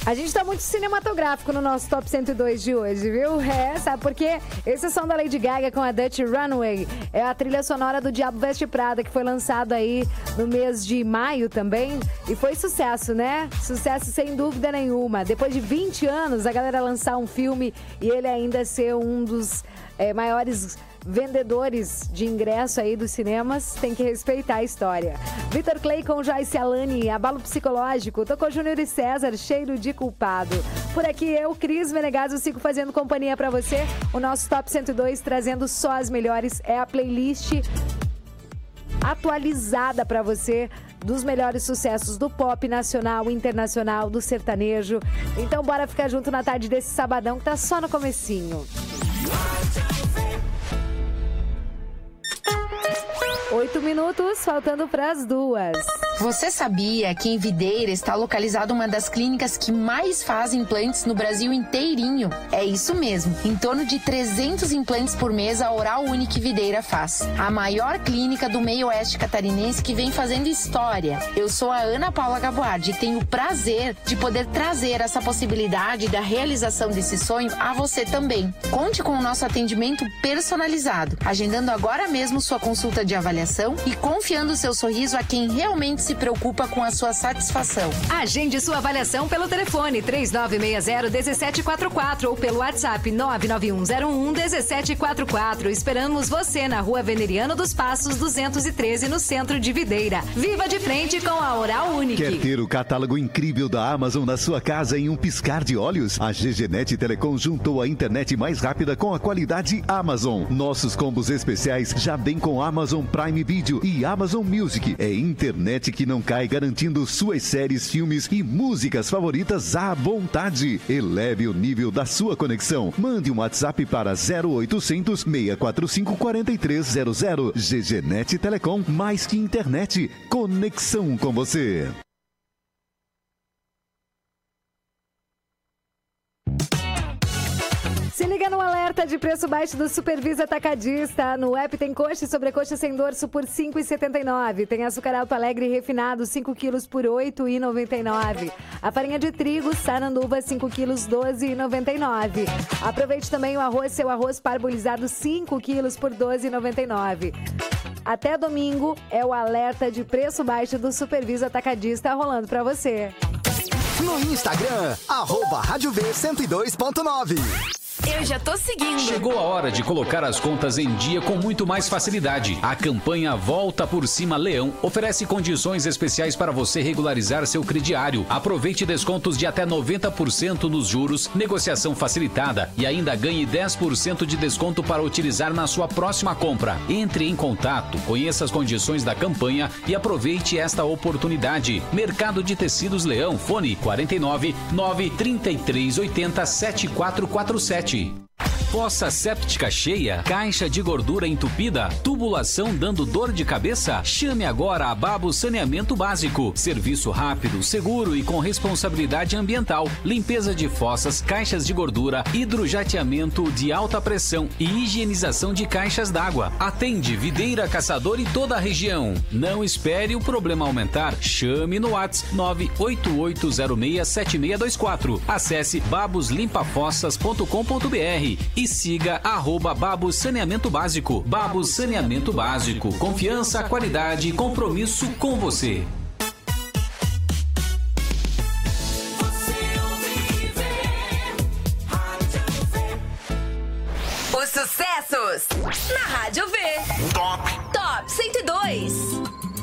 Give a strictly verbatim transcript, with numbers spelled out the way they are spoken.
A gente tá muito cinematográfico no nosso Top cento e dois de hoje, viu? É, sabe por quê? Esse é o som da Lady Gaga com a Dutch Runway. É a trilha sonora do Diabo Veste Prada, que foi lançado aí no mês de maio também. E foi sucesso, né? Sucesso sem dúvida nenhuma. Depois de vinte anos, a galera lançar um filme e ele ainda ser um dos é, maiores vendedores de ingresso aí dos cinemas, tem que respeitar a história. Vitor Clay com Joyce Alane, Abalo Psicológico, tocou Júnior e César, Cheiro de Culpado. Por aqui eu, Cris Menegas, eu sigo fazendo companhia pra você. O nosso Top cento e dois trazendo só as melhores, é a playlist atualizada pra você dos melhores sucessos do pop nacional, internacional, do sertanejo. Então bora ficar junto na tarde desse sabadão que tá só no comecinho. Oito minutos, faltando para as duas. Você sabia que em Videira está localizada uma das clínicas que mais fazem implantes no Brasil inteirinho? É isso mesmo. Em torno de trezentos implantes por mês a Oral Unique Videira faz. A maior clínica do meio oeste catarinense que vem fazendo história. Eu sou a Ana Paula Gaboardi e tenho o prazer de poder trazer essa possibilidade da realização desse sonho a você também. Conte com o nosso atendimento personalizado, agendando agora mesmo sua consulta de avaliação e confiando seu sorriso a quem realmente se preocupa com a sua satisfação. Agende sua avaliação pelo telefone três nove seis zero um sete quatro quatro ou pelo WhatsApp nove nove um zero um um sete quatro quatro. Esperamos você na Rua Veneriano dos Passos duzentos e treze, no centro de Videira. Viva de frente com a Oral Unique. Quer ter o catálogo incrível da Amazon na sua casa em um piscar de olhos? A GGNet Telecom juntou a internet mais rápida com a qualidade Amazon. Nossos combos especiais já vem com Amazon Prime Video e Amazon Music. É internet que não cai, garantindo suas séries, filmes e músicas favoritas à vontade. Eleve o nível da sua conexão. Mande um WhatsApp para zero oitocentos, seis quatro cinco, quatro três zero zero. GGNet Telecom, mais que internet, conexão com você. Se liga no alerta de preço baixo do Supervisa Atacadista. No app tem coxa e sobrecoxa sem dorso por cinco reais e setenta e nove centavos. Tem açúcar Alto Alegre refinado cinco quilos por oito reais e noventa e nove centavos. A farinha de trigo Saranduva cinco quilos doze reais e noventa e nove centavos. Aproveite também o arroz, seu arroz parbolizado cinco quilos por doze reais e noventa e nove centavos. Até domingo é o alerta de preço baixo do Supervisa Atacadista rolando pra você. No Instagram, arroba Rádio V cento e dois ponto nove. Eu já tô seguindo. Chegou a hora de colocar as contas em dia com muito mais facilidade. A campanha Volta por Cima Leão oferece condições especiais para você regularizar seu crediário. Aproveite descontos de até noventa por cento nos juros, negociação facilitada e ainda ganhe dez por cento de desconto para utilizar na sua próxima compra. Entre em contato, conheça as condições da campanha e aproveite esta oportunidade. Mercado de Tecidos Leão, fone quarenta e nove, nove trinta e três oitenta, setenta e quatro quarenta e sete. Fossa séptica cheia, caixa de gordura entupida, tubulação dando dor de cabeça? Chame agora a Babo Saneamento Básico. Serviço rápido, seguro e com responsabilidade ambiental. Limpeza de fossas, caixas de gordura, hidrojateamento de alta pressão e higienização de caixas d'água. Atende Videira, Caçador e toda a região. Não espere o problema aumentar. Chame no WhatsApp nove oito oito zero seis sete seis dois quatro. Acesse babos limpa fossas ponto com ponto br e siga arroba Babos Saneamento Básico. Babos Saneamento Básico. Confiança, qualidade e compromisso com você. Os sucessos na Rádio V.